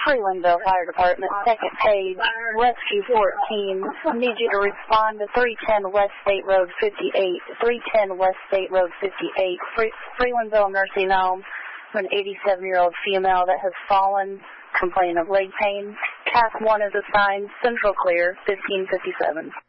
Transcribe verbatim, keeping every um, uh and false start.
Freelandville Fire Department, second page, Rescue fourteen. Need you to respond to three ten West State Road fifty-eight, three ten West State Road fifty-eight, Free, Freelandville Nursing Home, an eighty-seven-year-old female that has fallen, complaining of leg pain. Task one is assigned, Central Clear, fifteen fifty-seven.